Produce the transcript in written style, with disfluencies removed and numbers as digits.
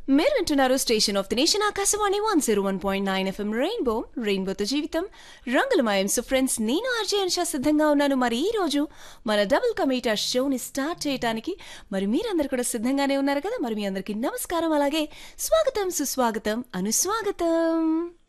మీరు వింటున్నారు station of the nation Akashvani 101.9 FM రెయిన్బోతో జీవితం రంగులమయం. సో ఫ్రెండ్స్, నేను ఆర్జే అనుష సిద్ధంగా ఉన్నాను. మరి ఈ రోజు మన డబుల్ కమీటా షోని స్టార్ట్ చేయడానికి మరి మీరందరూ కూడా సిద్ధంగానే ఉన్నారు కదా. మరి మీ అందరికీ నమస్కారం, అలాగే స్వాగతం, సుస్వాగతం, అనుస్వాగతం.